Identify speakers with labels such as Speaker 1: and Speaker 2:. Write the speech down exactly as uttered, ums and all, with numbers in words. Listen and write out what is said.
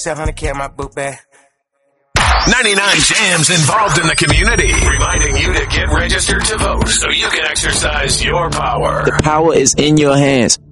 Speaker 1: seven hundred K in my book bag.
Speaker 2: ninety-nine Jams involved in the community, reminding you to get registered to vote so you can exercise your power.
Speaker 3: The power is in your hands.